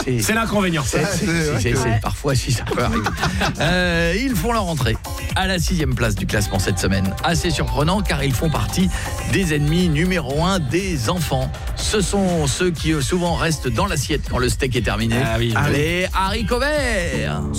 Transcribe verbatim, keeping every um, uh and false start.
c'est... C'est l'inconvénient. C'est, c'est, c'est, c'est, c'est, parfois, si ça peut arriver. euh, ils font leur entrée à la sixième place du classement cette semaine. Assez surprenant car ils font partie des ennemis numéro un des enfants. Ce sont ceux qui souvent restent dans l'assiette quand le steak est terminé. Ah oui, les haricots verts.